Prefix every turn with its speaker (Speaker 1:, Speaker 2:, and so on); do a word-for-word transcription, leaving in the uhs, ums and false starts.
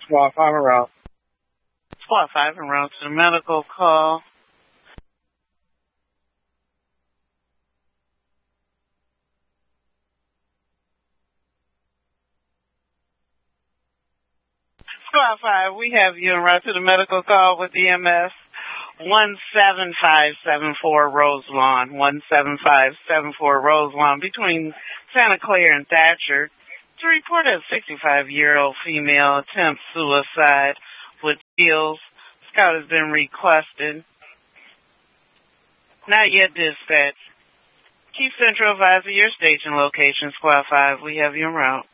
Speaker 1: Squad five en route.
Speaker 2: Squad five en route to the medical call. Squad five, we have you en route to the medical call with E M S one seven five seven four Roselawn, one seven five seven four Roselawn, between Santa Clara and Thatcher, to report a sixty-five-year-old female attempt suicide with chills. Scout has been requested. Not yet dispatched. Keep Central advised of your station location, Squad five. We have you en route.